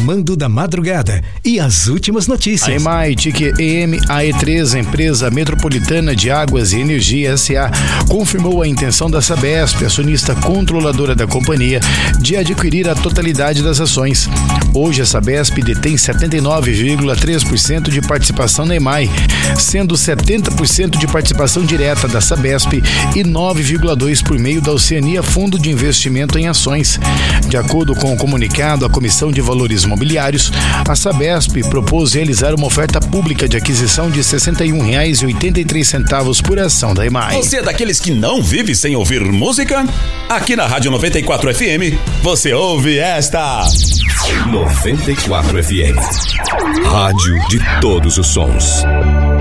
comando da madrugada e as últimas notícias. A EMAI, TIC EM AE3, empresa metropolitana de águas e energia S.A., confirmou a intenção da Sabesp, acionista controladora da companhia, de adquirir a totalidade das ações. Hoje a Sabesp detém 79,3% de participação na EMAI, sendo 70% de participação direta da Sabesp e 9,2% por meio da Oceania Fundo de Investimento em Ações. De acordo com o comunicado à Comissão de Valores Mobiliários, a Sabesp propôs realizar uma oferta pública de aquisição de R$ 61,83 por ação da EMAI. Você é daqueles que não vive sem ouvir música? Aqui na Rádio 94 FM, você ouve esta 94 FM, rádio de todos os sons.